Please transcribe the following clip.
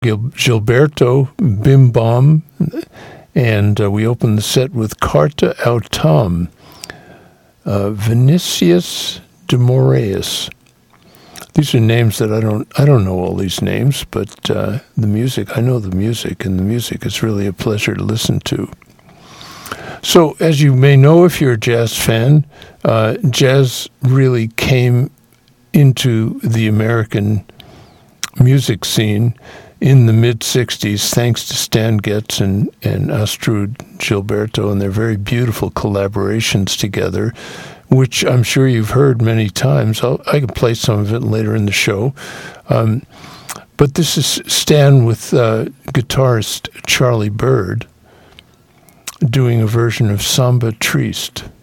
Gilberto Bim Bom, and we opened the set with Carta Autumn, Vinicius de Moraes. These are names that I don't know all these names, but the music, I know the music, and the music is really a pleasure to listen to. So, as you may know, if you're a jazz fan, jazz really came into the American music scene in the mid-'60s, thanks to Stan Getz and Astrud Gilberto and their very beautiful collaborations together, which I'm sure you've heard many times. I can play some of it later in the show. But this is Stan with guitarist Charlie Byrd doing a version of Samba Triste.